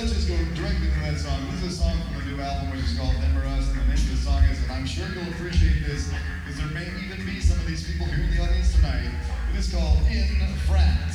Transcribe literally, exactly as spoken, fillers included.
let's just go directly to that song. This is a song from the new album, which is called Them or Us, and the name of the song is, and I'm sure you'll appreciate this, because there may even be some of these people here in the audience tonight. It is called In France.